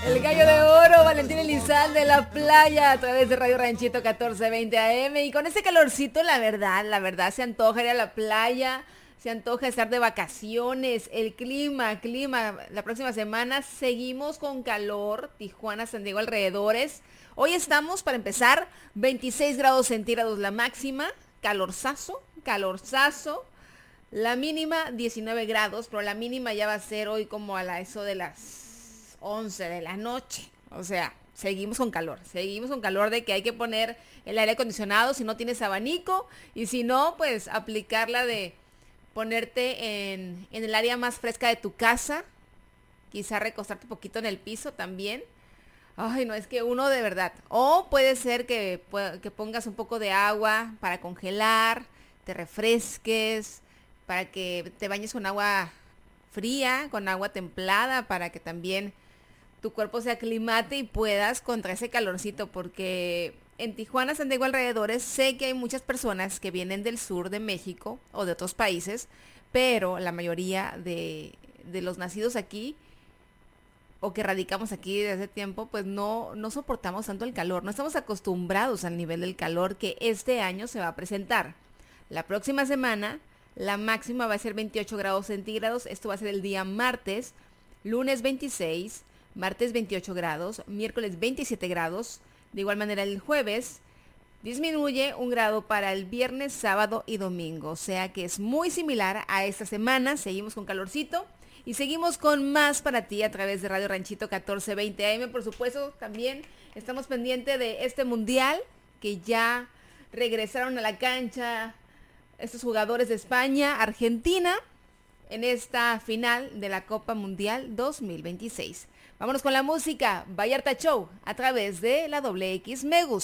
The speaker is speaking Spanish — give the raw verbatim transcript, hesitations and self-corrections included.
El gallo de oro, Valentín Elizalde de la playa a través de Radio Ranchito catorce veinte A M. Y con ese calorcito, la verdad, la verdad, se antoja ir a la playa, se antoja estar de vacaciones. El clima, clima, la próxima semana seguimos con calor, Tijuana, San Diego, alrededores. Hoy estamos, para empezar, veintiséis grados centígrados la máxima, calorzazo, calorzazo. La mínima diecinueve grados, pero la mínima ya va a ser hoy como a la eso de las once de la noche. O sea, seguimos con calor, seguimos con calor de que hay que poner el aire acondicionado si no tienes abanico y si no, pues aplicarla de ponerte en, en el área más fresca de tu casa, quizá recostarte un poquito en el piso también. Ay, no, es que uno de verdad. O puede ser que, que pongas un poco de agua para congelar, te refresques, para que te bañes con agua fría, con agua templada, para que también tu cuerpo se aclimate y puedas contra ese calorcito, porque en Tijuana, San Diego, alrededores, sé que hay muchas personas que vienen del sur de México o de otros países, pero la mayoría de, de los nacidos aquí o que radicamos aquí desde hace tiempo, pues no, no soportamos tanto el calor, no estamos acostumbrados al nivel del calor que este año se va a presentar. La próxima semana la máxima va a ser veintiocho grados centígrados, esto va a ser el día martes, lunes veintiséis, martes veintiocho grados, miércoles veintisiete grados, de igual manera el jueves disminuye un grado para el viernes, sábado y domingo, o sea que es muy similar a esta semana, seguimos con calorcito y seguimos con más para ti a través de Radio Ranchito catorce veinte A M, por supuesto también estamos pendientes de este mundial que ya regresaron a la cancha estos jugadores de España, Argentina, en esta final de la Copa Mundial dos mil veintiséis. Vámonos con la música, Vallarta Show, a través de la doble X Me Gusta.